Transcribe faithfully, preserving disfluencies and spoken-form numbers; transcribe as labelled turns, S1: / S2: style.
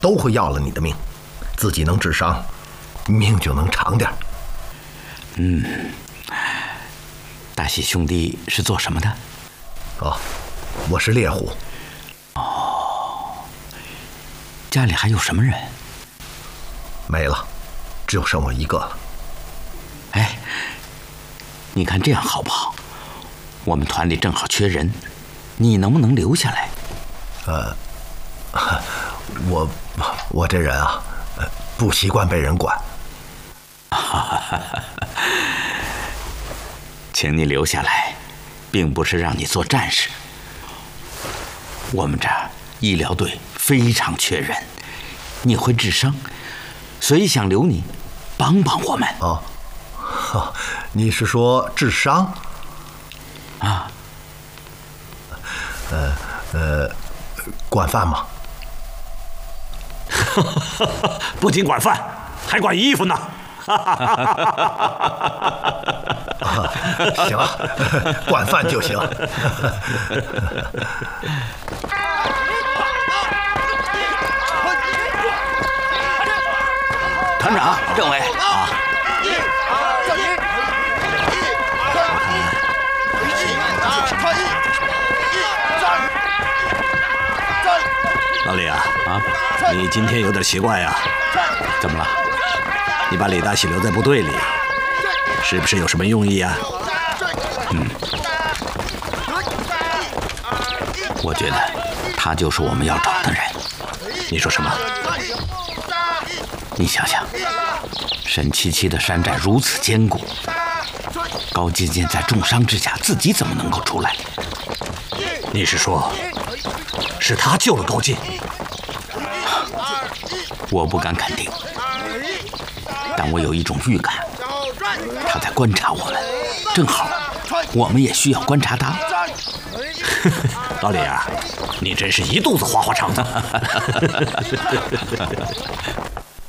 S1: 都会要了你的命。自己能治伤，命就能长点。
S2: 嗯，大喜兄弟是做什么的？
S1: 哦，我是猎户。
S2: 哦，家里还有什么人？
S1: 没了，只有剩我一个了。
S2: 哎，你看这样好不好？我们团里正好缺人，你能不能留下来？
S1: 呃，我我这人啊，不习惯被人管。
S2: 请你留下来，并不是让你做战士。我们这儿医疗队非常缺人，你会治伤，所以想留你帮帮我们。
S1: 哦，哦，你是说治伤？
S2: 啊？
S1: 呃呃，管饭吗？
S3: 不仅管饭，还管衣服呢。
S1: 啊，行，管饭就行。
S2: 团长、政委啊，
S3: 老李啊，啊，你今天有点奇怪呀？
S2: 怎么了？
S3: 你把李大喜留在部队里，是不是有什么用意啊？
S2: 嗯，我觉得他就是我们要找的人。
S3: 你说什么？
S2: 你想想，沈七七的山寨如此坚固，高渐渐在重伤之下，自己怎么能够出来？
S3: 你是说，是他救了高进？
S2: 我不敢肯定，但我有一种预感，他在观察我们，正好我们也需要观察他。
S3: 老李啊，你真是一肚子花花肠子。